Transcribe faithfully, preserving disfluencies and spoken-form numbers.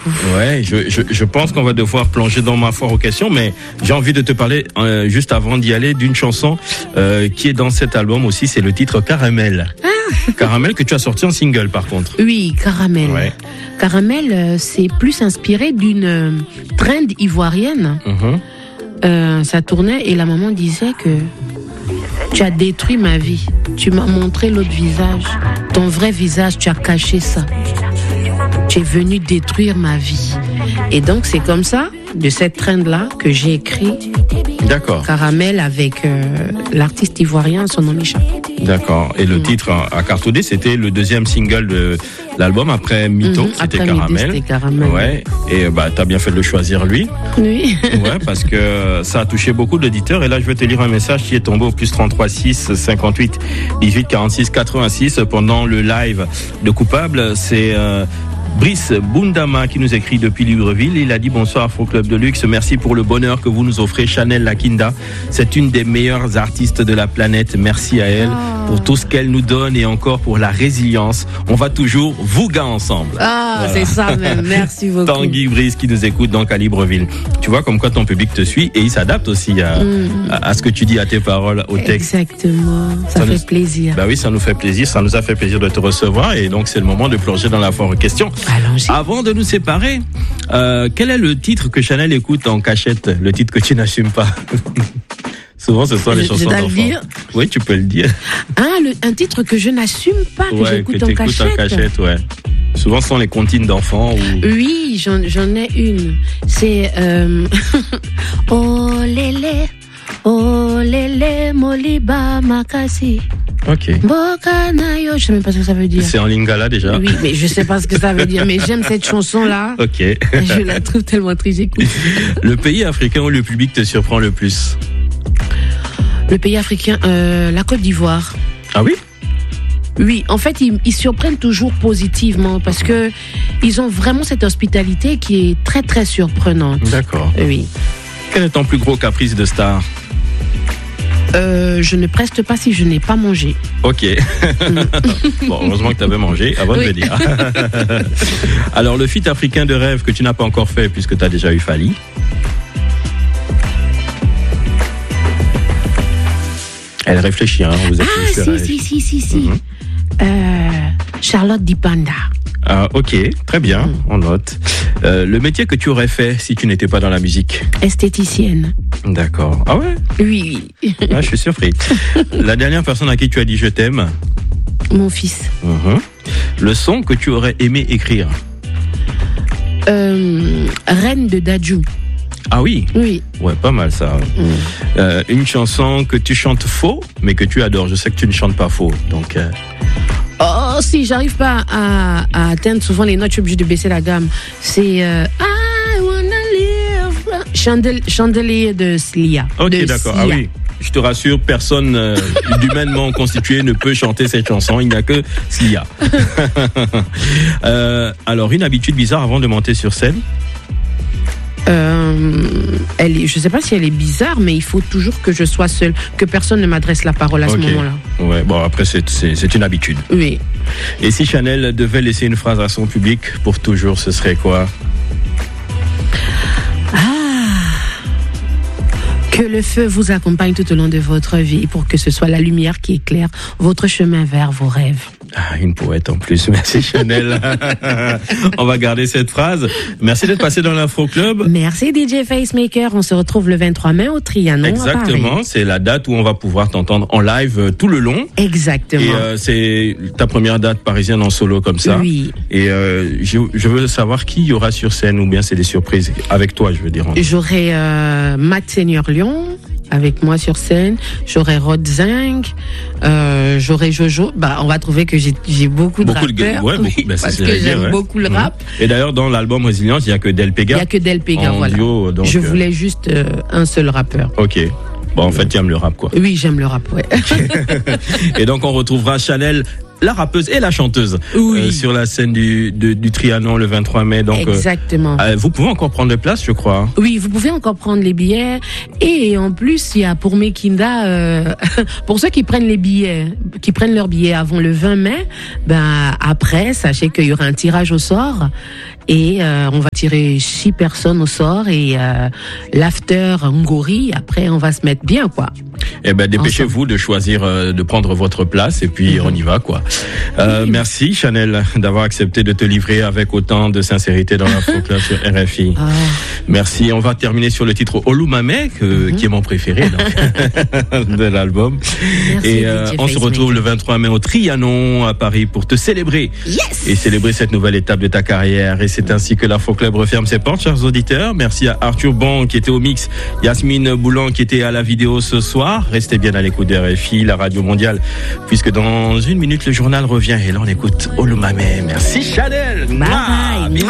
beaucoup. Ouais, je, je, je pense qu'on va devoir plonger dans ma foire aux questions, mais j'ai envie de te parler, euh, juste avant d'y aller, d'une chanson euh, qui est dans cet album aussi, c'est le titre Caramel. Ah. Caramel que tu as sorti en single par contre. Oui, Caramel. Ouais. Caramel, euh, c'est plus inspiré d'une euh, trend ivoirienne. Mm-hmm. Euh, ça tournait et la maman disait que tu as détruit ma vie. Tu m'as montré l'autre visage. Ton vrai visage, tu as caché ça. Tu es venu détruire ma vie. Et donc, c'est comme ça, de cette trend-là, que j'ai écrit D'accord. Caramel avec euh, l'artiste ivoirien, son nom m'échappe. D'accord. Et le mmh. titre à cartonner, c'était le deuxième single de l'album après Mytho, mmh, c'était après Caramel. Midi, c'était Caramel. Ouais. Et bah t'as bien fait de le choisir lui. Oui. Ouais, parce que ça a touché beaucoup d'auditeurs. Et là, je vais te lire un message qui est tombé au plus trente-trois six cinquante-huit dix-huit quarante-six quatre-vingt-six pendant le live de Coupable. C'est euh, Brice Bundama qui nous écrit depuis Libreville. Il a dit bonsoir Afro Club de Luxe. Merci pour le bonheur que vous nous offrez. Chanel Lakinda, c'est une des meilleures artistes de la planète. Merci à elle oh. pour tout ce qu'elle nous donne et encore pour la résilience. On va toujours vous gars ensemble. Ah, voilà. C'est ça même. Merci beaucoup. Tanguy Brice qui nous écoute donc à Libreville. Tu vois comme quoi ton public te suit et il s'adapte aussi à, mmh. à, à ce que tu dis, à tes paroles, au texte. Exactement. Ça, ça fait nous, plaisir. Bah oui, ça nous fait plaisir. Ça nous a fait plaisir de te recevoir et donc c'est le moment de plonger dans la foire aux questions. Allons-y. Avant de nous séparer, euh, quel est le titre que Chanel écoute en cachette, le titre que tu n'assumes pas? Souvent, ce sont les je, chansons je d'enfants. Le dire. Oui, tu peux le dire. Ah, le, un titre que je n'assume pas, que ouais, j'écoute que en cachette. en cachette, ouais. Souvent, ce sont les comptines d'enfants. Ou... Oui, j'en, j'en ai une. C'est euh... oh lélé, oh lélé, moliba makasi. Ok. Bokanayo, je sais même pas ce que ça veut dire. C'est en lingala déjà. Oui, mais je sais pas ce que ça veut dire, mais j'aime cette chanson-là. Ok. Je la trouve tellement triste, j'écoute. Le pays africain où le public te surprend le plus? Le pays africain, euh, la Côte d'Ivoire. Ah oui? Oui, en fait, ils, ils surprennent toujours positivement parce que ils ont vraiment cette hospitalité qui est très très surprenante. D'accord. Oui. Quel est ton plus gros caprice de star? Euh, je ne preste pas si je n'ai pas mangé. Ok. Bon, heureusement que tu avais mangé avant oui. de venir. Alors, le feat africain de rêve que tu n'as pas encore fait puisque tu as déjà eu Fally. Elle réfléchit, hein. Vous êtes ah, si, si, si, si, si, mm-hmm. euh, Charlotte Dipanda. Ah, ok, très bien, mm. on note. Euh, le métier que tu aurais fait si tu n'étais pas dans la musique? Esthéticienne. D'accord. Ah ouais? Oui. Ah, je suis surpris. La dernière personne à qui tu as dit je t'aime? Mon fils. Mm-hmm. Le son que tu aurais aimé écrire? euh, Reine de Dadju. Ah oui? Oui. Ouais, pas mal ça. Mm. Euh, une chanson que tu chantes faux, mais que tu adores. Je sais que tu ne chantes pas faux, donc... Euh... Oh, si j'arrive pas à, à atteindre souvent les notes, je suis obligée de baisser la gamme. C'est euh, I wanna live. Chandel, chandelier de Sia. Ok, de d'accord. Sia. Ah oui. Je te rassure, personne euh, d'humainement constitué ne peut chanter cette chanson. Il n'y a que Sia. euh, alors, une habitude bizarre avant de monter sur scène? Euh, elle est, je sais pas si elle est bizarre, mais il faut toujours que je sois seule, que personne ne m'adresse la parole à okay. ce moment-là. Ouais, bon après c'est, c'est, c'est une habitude. Oui. Et si Chanel devait laisser une phrase à son public pour toujours, ce serait quoi? Que le feu vous accompagne tout au long de votre vie pour que ce soit la lumière qui éclaire votre chemin vers vos rêves. Ah, une poète en plus, merci Chanel. On va garder cette phrase. Merci d'être passé dans l'Afro Club. Merci D J Facemaker. On se retrouve le vingt-trois mai au Trianon. Exactement, c'est la date où on va pouvoir t'entendre en live euh, tout le long. Exactement. Et euh, c'est ta première date parisienne en solo comme ça. Oui. Et euh, je, je veux savoir qui y aura sur scène ou bien c'est des surprises avec toi, je veux dire. J'aurai euh, Matt Seigneur Lyon avec moi sur scène, j'aurai Rod Zing, euh, j'aurai Jojo. Bah, on va trouver que j'ai, j'ai beaucoup de beaucoup rappeurs, de, ouais, beaucoup, oui, bah, parce c'est, que c'est j'aime dire, ouais. beaucoup le rap. Mmh. Et d'ailleurs, dans l'album Résilience, il n'y a que Del Pega. Il n'y a que Del Pega, voilà. Duo, donc, je voulais juste euh, un seul rappeur. Ok. Bon, en fait, tu aimes le rap, quoi. Oui, j'aime le rap, ouais. Et donc, on retrouvera Chanel, la rappeuse et la chanteuse, oui. euh, sur la scène du, du, du Trianon le vingt-trois mai. Donc, exactement. Euh, vous pouvez encore prendre des places, je crois. Oui, vous pouvez encore prendre les billets. Et en plus, il y a pour Mekinda, euh, pour ceux qui prennent les billets, qui prennent leurs billets avant le vingt mai, ben après, sachez qu'il y aura un tirage au sort. Et euh, on va tirer six personnes au sort et euh, l'after Ngori, après on va se mettre bien, quoi. Eh ben, dépêchez-vous de choisir, euh, de prendre votre place et puis mm-hmm. on y va, quoi. Euh, oui. Merci Chanel d'avoir accepté de te livrer avec autant de sincérité dans l'Afro-Club sur R F I. Oh. Merci. On va terminer sur le titre Olumame, que, mm-hmm. qui est mon préféré donc, de l'album. Merci, et euh, on se retrouve le vingt-trois mai au Trianon à Paris pour te célébrer yes. et célébrer cette nouvelle étape de ta carrière. Et c'est ainsi que l'Afro-Club referme ses portes, chers auditeurs. Merci à Arthur Bon qui était au mix, Yasmine Boulan qui était à la vidéo ce soir. Restez bien à l'écoute de R F I, la radio mondiale, puisque dans une minute le journal revient et là on écoute Olumame. Merci Chanel. Bye. Bye.